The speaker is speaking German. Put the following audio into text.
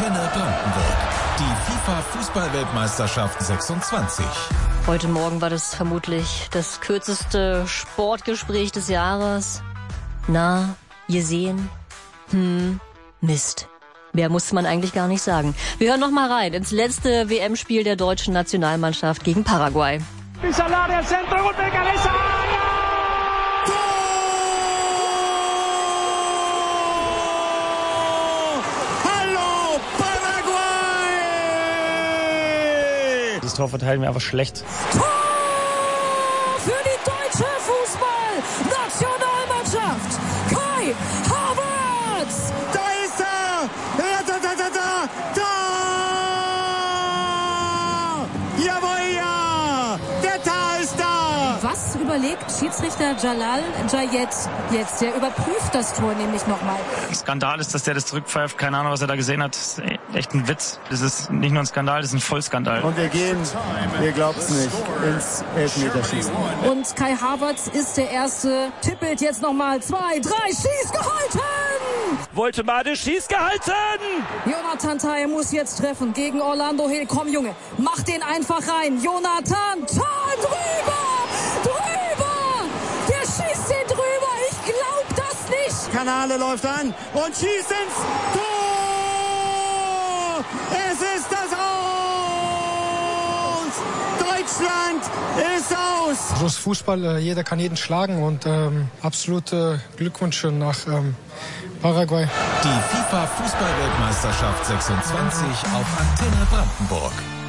Antenne Brandenburg. Die FIFA-Fußball-Weltmeisterschaft 26. Heute Morgen war das vermutlich das kürzeste Sportgespräch des Jahres. Na, gesehen? Mist. Mehr musste man eigentlich gar nicht sagen. Wir hören noch mal rein ins letzte WM-Spiel der deutschen Nationalmannschaft gegen Paraguay. Das Tor verteilen wir einfach schlecht. Tor für die deutsche Fußball-Nationalmannschaft. Kai Havertz. Da ist er. Da. Jawohl, ja. Der Tor ist da. Was überlegt Schiedsrichter Jalal Jayed jetzt? Der überprüft das Tor nämlich nochmal. Skandal ist, dass der das zurückpfeift. Keine Ahnung, was er da gesehen hat. Das ist echt ein Witz. Das ist nicht nur ein Skandal, das ist ein Vollskandal. Und wir gehen, ihr glaubt's nicht, ins Elfmeterschießen. Und Kai Havertz ist der Erste. Tippelt jetzt nochmal 2, 3, schieß gehalten! Woltemade, schieß gehalten! Jonathan Tah muss jetzt treffen gegen Orlando Hill. Komm, Junge, mach den einfach rein. Jonathan Tah drüber! Der schießt den drüber. Ich glaub das nicht. Kanale läuft an und schießt ins Tor! Es ist das Aus! Deutschland ist aus! So ist Fußball, jeder kann jeden schlagen und absolute Glückwünsche nach Paraguay. Die FIFA-Fußball-Weltmeisterschaft 26 auf Antenne Brandenburg.